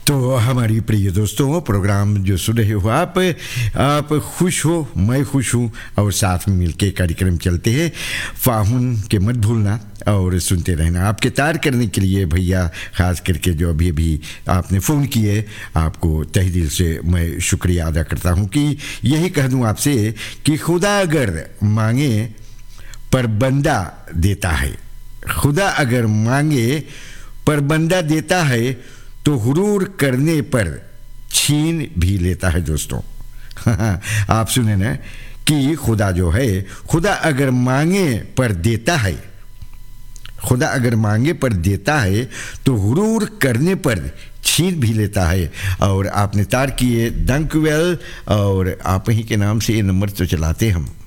तो हमारी प्रिय दोस्तों, प्रोग्राम जो सुन रहे हो आप खुश हो, मैं खुश हूँ और साथ में मिलके कार्यक्रम चलते हैं। फाहुन के मत भूलना और सुनते रहना। आपके तार करने के लिए भैया, ख़ास करके जो अभी अभी आपने फ़ोन किए, आपको तहे दिल से मैं शुक्रिया अदा करता हूँ कि यही कह दूँ आपसे कि खुदा अगर मांगे पर बंदा देता है, खुदा अगर मांगे पर बंदा देता है तो हुरूर करने पर छीन भी लेता है। दोस्तों आप सुने ना कि खुदा जो है, खुदा अगर मांगे पर देता है, खुदा अगर मांगे पर देता है तो हुरूर करने पर छीन भी लेता है। और आपने तार किए, dank u wel, और आप ही के नाम से ये नंबर तो चलाते हम।